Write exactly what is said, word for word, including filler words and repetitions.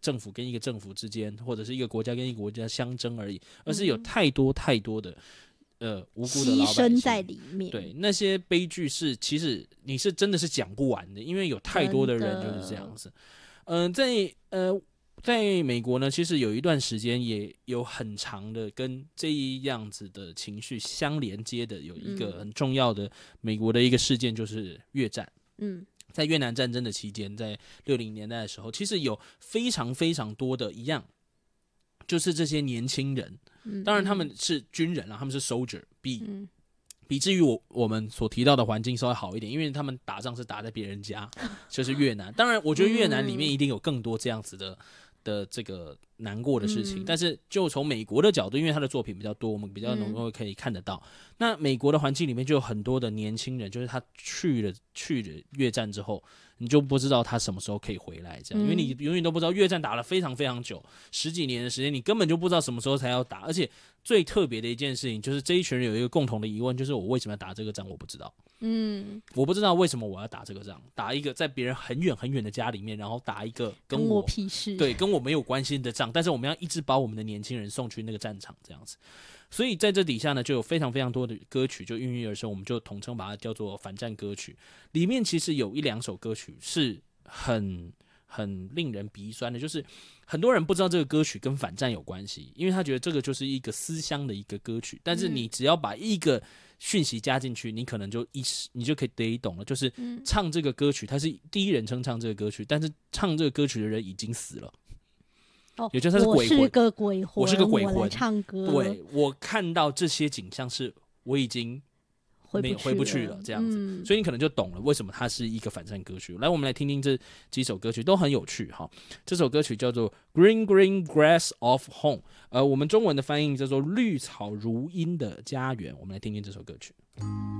政府跟一个政府之间，或者是一个国家跟一个国家相争而已，而是有太多太多的呃无辜的老百姓牺牲在里面。 对，那些悲剧是其实你是真的是讲不完的，因为有太多的人就是这样子。嗯、呃，在呃。在美国呢，其实有一段时间也有很长的跟这一样子的情绪相连接的，有一个很重要的美国的一个事件，就是越战。嗯，在越南战争的期间，在六零年代的时候，其实有非常非常多的一样，就是这些年轻人，当然他们是军人啦，他们是 soldier， 比、嗯、比至于我我们所提到的环境稍微好一点，因为他们打仗是打在别人家，就是越南。当然，我觉得越南里面一定有更多这样子的。的这个难过的事情，嗯、但是就从美国的角度，因为他的作品比较多，我们比较能够可以看得到。嗯、那美国的环境里面就有很多的年轻人，就是他去了去了越战之后，你就不知道他什么时候可以回来，这样，嗯、因为你永远都不知道越战打了非常非常久，十几年的时间，你根本就不知道什么时候才要打。而且最特别的一件事情就是这一群人有一个共同的疑问，就是我为什么要打这个仗，我不知道。嗯，我不知道为什么我要打这个仗，打一个在别人很远很远的家里面，然后打一个跟我, 跟我屁事， 对，跟我没有关系的仗，但是我们要一直把我们的年轻人送去那个战场，这样子。所以在这底下呢，就有非常非常多的歌曲就孕育而生，我们就统称把它叫做反战歌曲。里面其实有一两首歌曲是很很令人鼻酸的，就是很多人不知道这个歌曲跟反战有关系，因为他觉得这个就是一个思乡的一个歌曲，但是你只要把一个讯息加进去，你可能就一你就可以得懂了。就是唱这个歌曲，他是第一人称唱这个歌曲，但是唱这个歌曲的人已经死了。 哦， 也就是他是鬼魂， 我是个鬼魂， 我是个鬼魂， 我来唱歌。 对，我看到这些景象是我已经回不去了， 回不去了这样子、嗯，所以你可能就懂了为什么它是一个反战歌曲。来，我们来听听这几首歌曲，都很有趣哈。这首歌曲叫做《Green Green Grass of Home》，呃，我们中文的翻译叫做《绿草如茵的家园》。我们来听听这首歌曲。